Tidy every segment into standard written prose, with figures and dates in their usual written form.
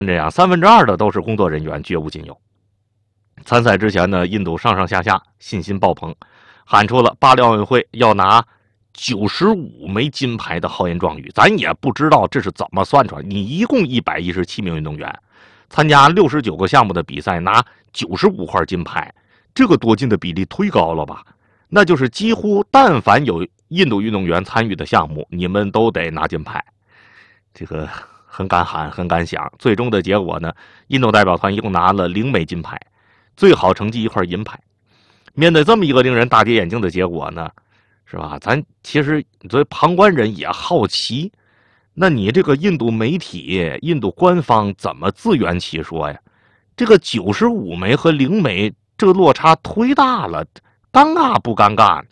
这样2/3的都是工作人员，绝无仅有。参赛之前呢，印度上上下下信心爆棚，喊出了巴黎奥运会要拿95枚金牌的豪言壮语。咱也不知道这是怎么算出来，你一共117名运动员，参加69个项目的比赛，拿95块金牌，这个夺金的比例忒高了吧？那就是几乎但凡有印度运动员参与的项目，你们都得拿金牌。这个很敢喊，很敢想。最终的结果呢，印度代表团一共拿了0枚金牌，最好成绩1块银牌。面对这么一个令人大跌眼镜的结果呢，是吧？咱其实作为旁观人也好奇，那你这个印度媒体、印度官方怎么自圆其说呀？这个95枚和0枚，这个落差忒大了，尴尬不尴尬呢？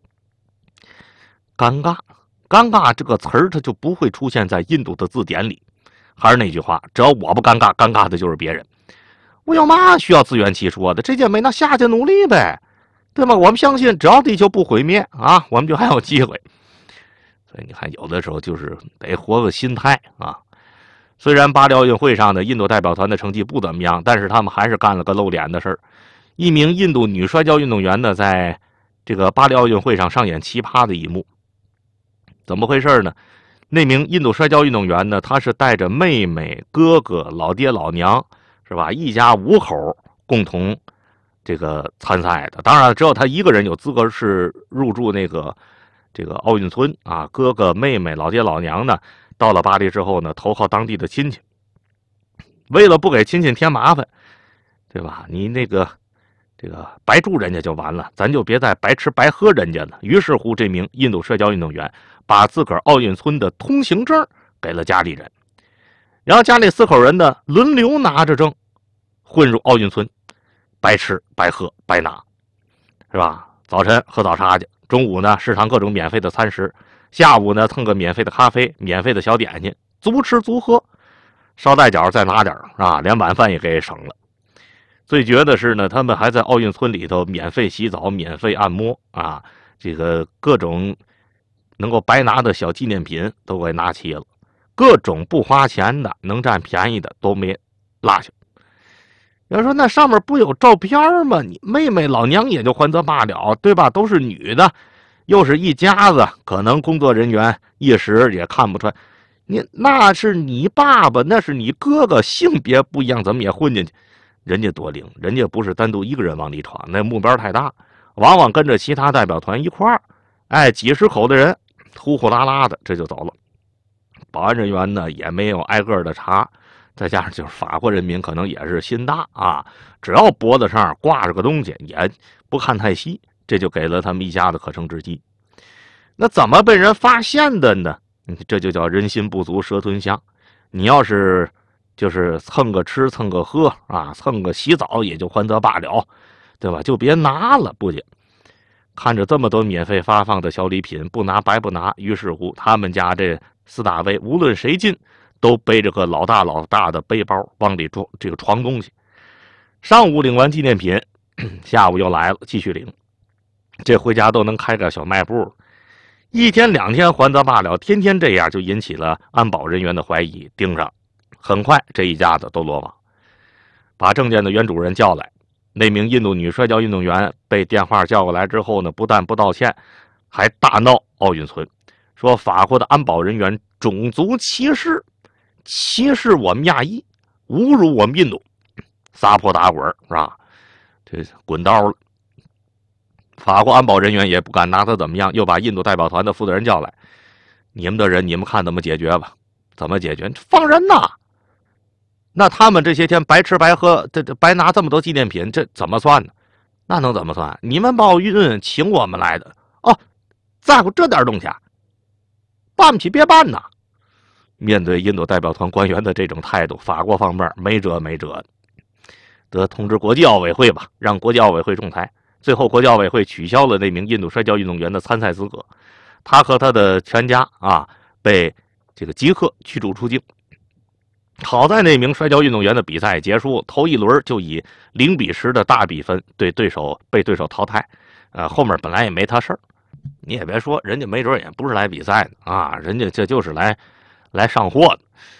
尴尬，尴尬这个词儿它就不会出现在印度的字典里。还是那句话，只要我不尴尬，尴尬的就是别人。我有嘛需要自圆其说的？这届没拿下届努力呗，对吗？我们相信，只要地球不毁灭啊，我们就还有机会。所以你看，有的时候就是得活个心态啊。虽然巴黎奥运会上的印度代表团的成绩不怎么样，但是他们还是干了个露脸的事儿。一名印度女摔跤运动员呢，在这个巴黎奥运会上上演奇葩的一幕。怎么回事呢？那名印度摔跤运动员呢，他是带着妹妹、哥哥、老爹、老娘，是吧？一家5口共同这个参赛的。当然，只有他一个人有资格是入住这个奥运村啊。哥哥、妹妹、老爹、老娘呢，到了巴黎之后呢，投靠当地的亲戚。为了不给亲戚添麻烦，对吧？你这个白住人家就完了，咱就别再白吃白喝人家了。于是乎，这名印度摔跤运动员把自个儿奥运村的通行证给了家里人，然后家里4口人呢轮流拿着证混入奥运村，白吃白喝白拿，是吧？早晨喝早茶去，中午呢食堂各种免费的餐食，下午呢蹭个免费的咖啡、免费的小点心，足吃足喝，捎带脚再拿点啊，连晚饭也给省了。最绝的是呢，他们还在奥运村里头免费洗澡、免费按摩啊，这个各种能够白拿的小纪念品都给拿齐了，各种不花钱的、能占便宜的都没落下。要说那上面不有照片吗？你妹妹、老娘也就还则罢了，对吧？都是女的，又是一家子，可能工作人员一时也看不出来。那是你爸爸，那是你哥哥，性别不一样，怎么也混进去？人家多灵，人家不是单独一个人往里闯，那目标太大，往往跟着其他代表团一块儿，哎，几十口的人，呼呼啦啦的这就走了。保安人员呢也没有挨个的查，再加上就是法国人民可能也是心大啊，只要脖子上挂着个东西，也不看太细，这就给了他们一家的可乘之机。那怎么被人发现的呢？这就叫人心不足蛇吞象。你要是就是蹭个吃蹭个喝啊，蹭个洗澡也就还则罢了，对吧？就别拿了，不行。看着这么多免费发放的小礼品，不拿白不拿。于是乎，他们家这4大位无论谁进，都背着个老大的背包往里装东西。上午领完纪念品，下午又来了，继续领。这回家都能开个小卖部，1天2天还则罢了，天天这样就引起了安保人员的怀疑，盯上。很快，这一家子都落网。把证件的原主人叫来，那名印度女摔跤运动员被电话叫过来之后呢，不但不道歉，还大闹奥运村，说法国的安保人员种族歧视，歧视我们亚裔，侮辱我们印度，撒泼打滚是吧？这滚刀了。法国安保人员也不敢拿他怎么样，又把印度代表团的负责人叫来，你们的人，你们看怎么解决吧？怎么解决？放人呐！那他们这些天白吃白喝，这白拿这么多纪念品，这怎么算呢？那能怎么算？你们奥运请我们来的哦，在乎这点东西啊？办不起别办呐！面对印度代表团官员的这种态度，法国方面没辙，得通知国际奥委会吧，让国际奥委会仲裁。最后，国际奥委会取消了那名印度摔跤运动员的参赛资格，他和他的全家啊被这个即刻驱逐出境。好在那名摔跤运动员的比赛结束，头一轮就以0-10的大比分被对手淘汰，后面本来也没他事儿。你也别说，人家没准也不是来比赛的啊，人家这就是来上货的。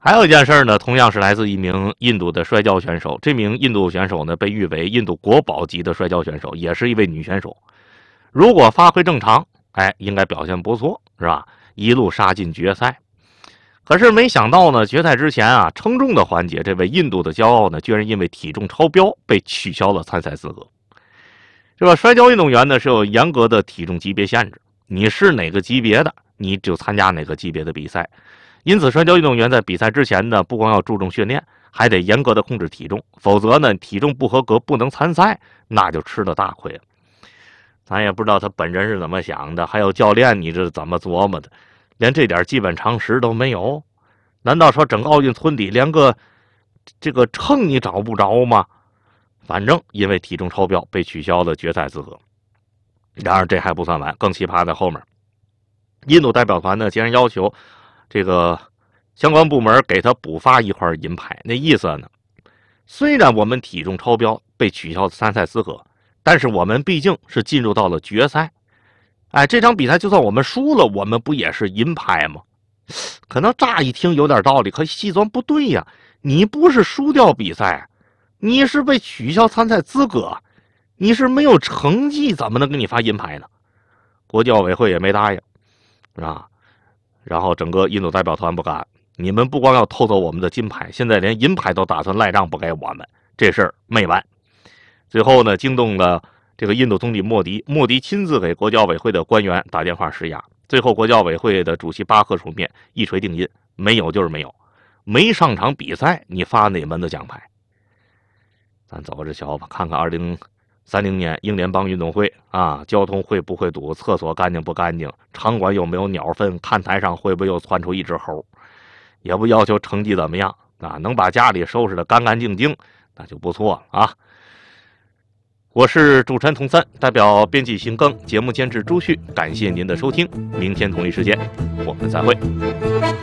还有一件事呢，同样是来自一名印度的摔跤选手。这名印度选手呢，被誉为印度国宝级的摔跤选手，也是一位女选手。如果发挥正常，应该表现不错，是吧？一路杀进决赛。可是没想到呢，决赛之前啊，称重的环节，这位印度的骄傲呢，居然因为体重超标被取消了参赛资格。这个摔跤运动员呢是有严格的体重级别限制，你是哪个级别的，你就参加哪个级别的比赛。因此，摔跤运动员在比赛之前呢，不光要注重训练，还得严格的控制体重，否则呢，体重不合格不能参赛，那就吃了大亏了。咱也不知道他本人是怎么想的，还有教练你这是怎么琢磨的，连这点基本常识都没有？难道说整个奥运村里连个这个秤你找不着吗？反正因为体重超标被取消了决赛资格。然而这还不算完，更奇葩在后面。印度代表团呢，竟然要求这个相关部门给他补发一块银牌。那意思呢，虽然我们体重超标被取消参赛资格，但是我们毕竟是进入到了决赛。这场比赛就算我们输了，我们不也是银牌吗？可能乍一听有点道理，可细钻不对呀。你不是输掉比赛，你是被取消参赛资格，你是没有成绩，怎么能给你发银牌呢？国际奥委会也没答应，是吧？然后整个印度代表团不干，你们不光要偷走我们的金牌，现在连银牌都打算赖账不给我们，这事儿没完。最后呢，惊动了这个印度总理莫迪，莫迪亲自给国际奥委会的官员打电话施压。最后，国际奥委会的主席巴赫出面，一锤定音，没有就是没有，没上场比赛，你发哪门子奖牌？咱走着瞧吧，看看2030年英联邦运动会啊，交通会不会堵，厕所干净不干净，场馆有没有鸟粪，看台上会不会又窜出一只猴？也不要求成绩怎么样啊，能把家里收拾得干干净净，那就不错了啊。我是主持人童三，代表编辑邢庚，节目监制朱旭，感谢您的收听，明天同一时间我们再会。